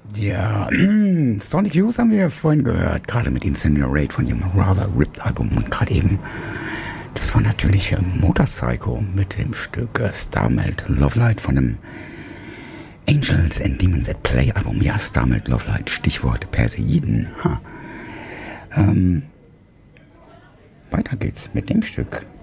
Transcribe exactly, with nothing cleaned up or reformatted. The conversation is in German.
Ja, Sonic Youth haben wir ja vorhin gehört, gerade mit Incinerate von ihrem Rather Ripped Album und gerade eben, das war natürlich äh, Motorpsycho mit dem Stück äh, Starmelt Lovelight von dem Angels and Demons at Play Album. Ja, Starmelt Lovelight, Stichwort Perseiden. Ha. Ähm, weiter geht's mit dem Stück.